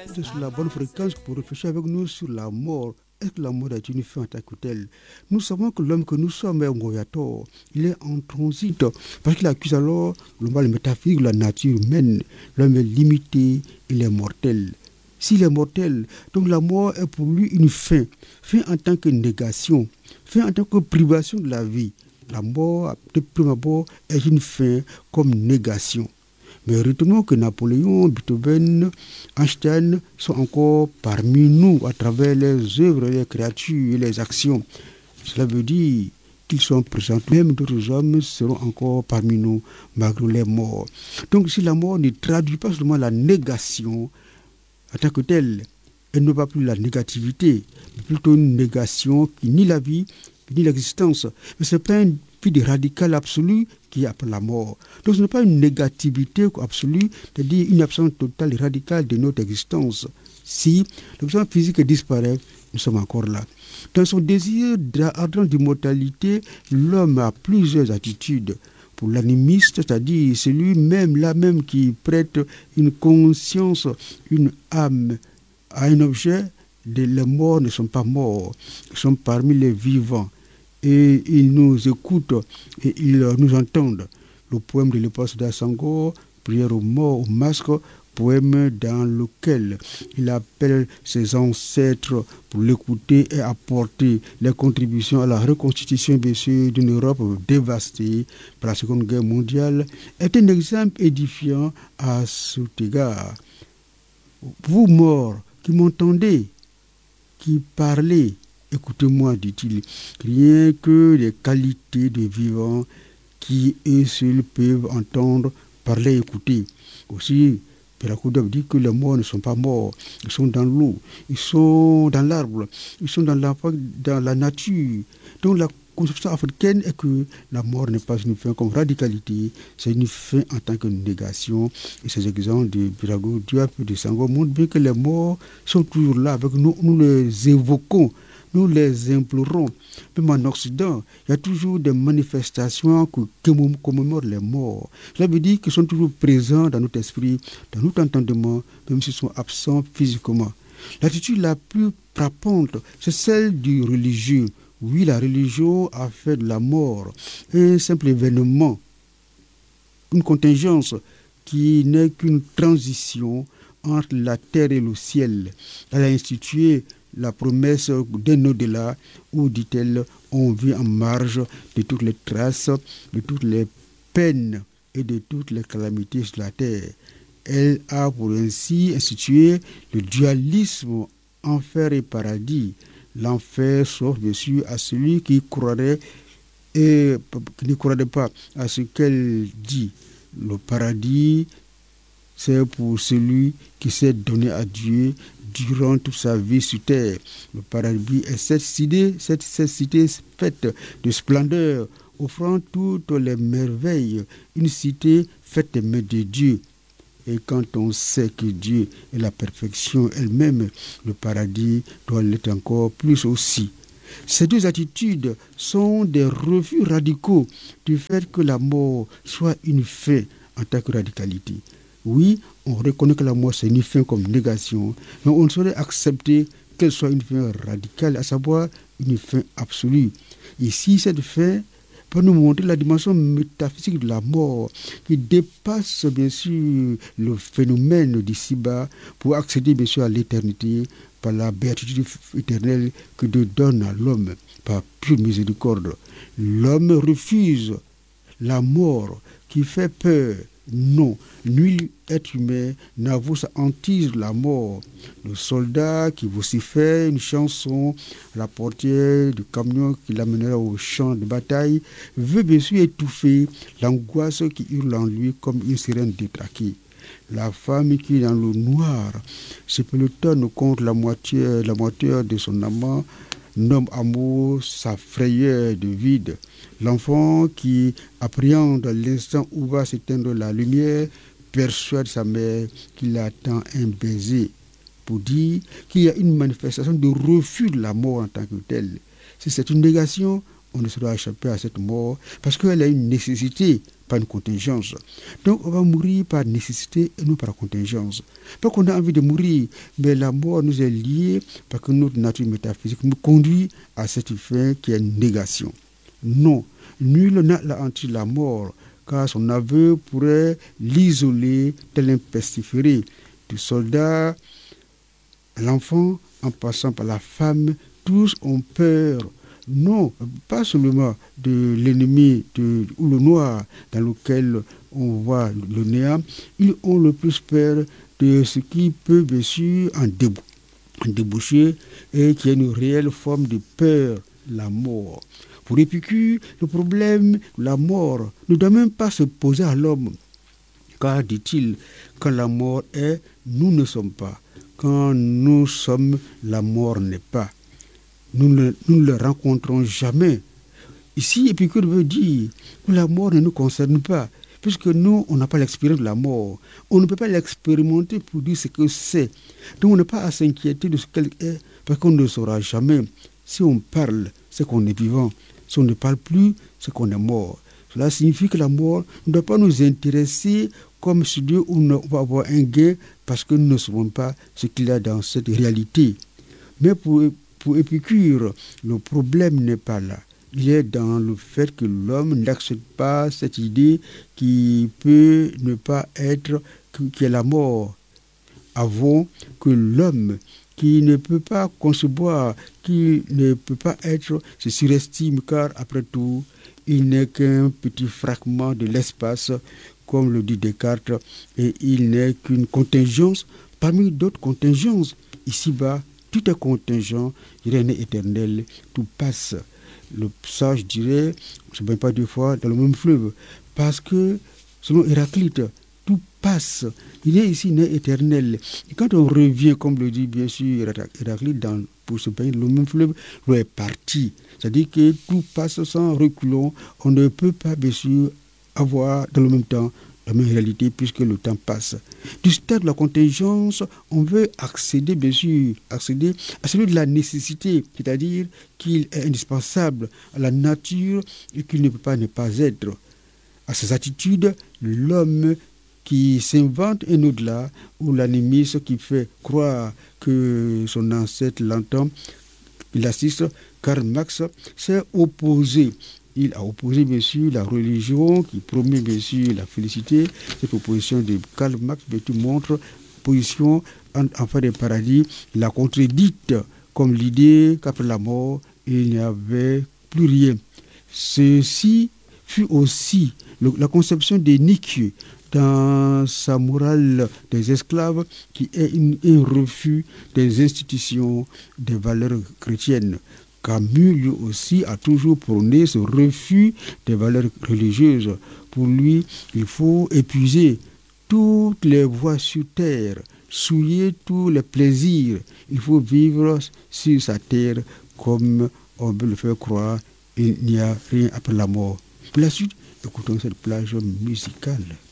sur la bonne fréquence pour réfléchir avec nous sur la mort. Est-ce que la mort est une fin en tant que telle? Nous savons que l'homme que nous sommes est Ngoyator. Il est en transit parce qu'il accuse alors le mal métaphysique de la nature humaine. L'homme est limité, il est mortel. S'il est mortel, donc la mort est pour lui une fin. Fin en tant que négation, fin en tant que privation de la vie. La mort, de prime abord, est une fin comme négation. Mais retenons que Napoléon, Beethoven, Einstein sont encore parmi nous à travers les œuvres, les créatures et les actions. Cela veut dire qu'ils sont présents. Même d'autres hommes seront encore parmi nous malgré les morts. Donc si la mort ne traduit pas seulement la négation en tant que telle, elle n'a pas plus la négativité, mais plutôt une négation qui nie la vie, qui nie l'existence. Mais ce n'est pas une vie radicale absolue qui est après la mort. Donc ce n'est pas une négativité absolue, c'est-à-dire une absence totale et radicale de notre existence. Si l'absence physique disparaît, nous sommes encore là. Dans son désir ardent d'immortalité, l'homme a plusieurs attitudes. Pour l'animiste, c'est-à-dire celui-même, là même qui prête une conscience, une âme à un objet, les morts ne sont pas morts, ils sont parmi les vivants. Et ils nous écoutent et ils nous entendent. Le poème de l'époque d'Assango, Prière aux morts, au masque, poème dans lequel il appelle ses ancêtres pour l'écouter et apporter les contributions à la reconstitution d'une Europe dévastée par la Seconde Guerre mondiale, est un exemple édifiant à cet égard. Vous morts qui m'entendez, qui parlez, écoutez-moi, dit-il, rien que les qualités de vivants qui eux seuls peuvent entendre, parler, écouter. Aussi, Péracoudov dit que les morts ne sont pas morts, ils sont dans l'eau, ils sont dans l'arbre, ils sont dans la nature. Donc la conception africaine est que la mort n'est pas une fin comme radicalité, c'est une fin en tant que négation. Et ces exemples de Péracoudov et de Sango montrent bien que les morts sont toujours là avec nous, nous les évoquons. Nous les implorons. Même en Occident, il y a toujours des manifestations qui commémorent les morts. Cela veut dire qu'ils sont toujours présents dans notre esprit, dans notre entendement, même s'ils sont absents physiquement. L'attitude la plus frappante, c'est celle du religieux. Oui, la religion a fait de la mort un simple événement, une contingence qui n'est qu'une transition entre la terre et le ciel. Elle a institué la promesse d'un au-delà où, dit-elle, on vit en marge de toutes les traces, de toutes les peines et de toutes les calamités sur la terre. Elle a pour ainsi institué le dualisme enfer et paradis. L'enfer s'offre bien sûr à celui qui croirait et qui ne croirait pas à ce qu'elle dit. Le paradis, c'est pour celui qui s'est donné à Dieu durant toute sa vie sur terre. Le paradis est cette cité faite de splendeur, offrant toutes les merveilles, une cité faite des mains de Dieu. Et quand on sait que Dieu est la perfection elle-même, le paradis doit l'être encore plus aussi. Ces deux attitudes sont des refus radicaux du fait que la mort soit une fin en tant que radicalité. Oui, on reconnaît que la mort c'est une fin comme négation, mais on ne saurait accepter qu'elle soit une fin radicale, à savoir une fin absolue. Ici, cette fin peut nous montrer la dimension métaphysique de la mort qui dépasse bien sûr le phénomène d'ici-bas pour accéder bien sûr à l'éternité par la béatitude éternelle que Dieu donne à l'homme par pure miséricorde. L'homme refuse la mort qui fait peur. Non, nul être humain n'avoue sa hantise de la mort. Le soldat qui vocifère une chanson à la portière du camion qui l'amènera au champ de bataille veut bien sûr étouffer l'angoisse qui hurle en lui comme une sirène détraquée. La femme qui est dans le noir se pelotonne contre la moiteur de son amant, nomme amour sa frayeur de vide. L'enfant qui appréhende l'instant où va s'éteindre la lumière persuade sa mère qu'il attend un baiser pour dire qu'il y a une manifestation de refus de la mort en tant que telle. Si c'est une négation, on ne saura échapper à cette mort parce qu'elle a une nécessité, pas une contingence. Donc on va mourir par nécessité et non par contingence. Pas qu'on a envie de mourir, mais la mort nous est liée parce que notre nature métaphysique nous conduit à cette fin qui est une négation. Non, nul n'a hanté la mort, car son aveu pourrait l'isoler tel un pestiféré. Du soldat à l'enfant, en passant par la femme, tous ont peur. Non, pas seulement de l'ennemi ou le noir dans lequel on voit le néant, ils ont le plus peur de ce qui peut bien sûr en déboucher et qui est une réelle forme de peur, la mort. Pour Épicure, le problème, la mort, ne doit même pas se poser à l'homme. Car, dit-il, quand la mort est, nous ne sommes pas. Quand nous sommes, la mort n'est pas. Nous ne le rencontrons jamais. Ici, Épicure veut dire que la mort ne nous concerne pas, puisque nous, on n'a pas l'expérience de la mort. On ne peut pas l'expérimenter pour dire ce que c'est. Donc on n'a pas à s'inquiéter de ce qu'elle est, parce qu'on ne saura jamais. Si on parle, c'est qu'on est vivant. Si on ne parle plus, c'est qu'on est mort. Cela signifie que la mort ne doit pas nous intéresser comme celui où on va avoir un gain, parce que nous ne savons pas ce qu'il y a dans cette réalité. Mais pour Épicure, le problème n'est pas là. Il est dans le fait que l'homme n'accepte pas cette idée qui peut ne pas être, qui est la mort. Avouons que l'homme qui ne peut pas concevoir, qui ne peut pas être, se surestime, car après tout, il n'est qu'un petit fragment de l'espace, comme le dit Descartes, et il n'est qu'une contingence parmi d'autres contingences. Ici-bas, tout est contingent, rien n'est éternel, tout passe. Le sage dirait, je ne sais pas deux fois, dans le même fleuve, parce que, selon Héraclite, tout passe. Il est ici, n'est éternel. Et quand on revient, comme le dit bien sûr Héraclite, pour se baigner dans le même fleuve, l'eau est partie. C'est-à-dire que tout passe sans reculons. On ne peut pas, bien sûr, avoir dans le même temps la même réalité puisque le temps passe. Du stade de la contingence, on veut accéder, bien sûr, à celui de la nécessité, c'est-à-dire qu'il est indispensable à la nature et qu'il ne peut pas ne pas être. À ces attitudes, l'homme qui s'invente un au-delà, ou l'animisme qui fait croire que son ancêtre l'entend, il assiste, Karl Marx s'est opposé. Il a opposé, bien sûr, la religion qui promet, bien sûr, la félicité. Cette proposition de Karl Marx, bien sûr, montre position en fait des paradis, la contredite comme l'idée qu'après la mort, il n'y avait plus rien. Ceci fut aussi la conception de Nietzsche dans sa morale des esclaves, qui est un refus des institutions, des valeurs chrétiennes. Camus, lui aussi, a toujours prôné ce refus des valeurs religieuses. Pour lui, il faut épuiser toutes les voies sur terre, souiller tous les plaisirs. Il faut vivre sur sa terre comme on veut le faire croire. Il n'y a rien après la mort. Pour la suite, écoutons cette plage musicale.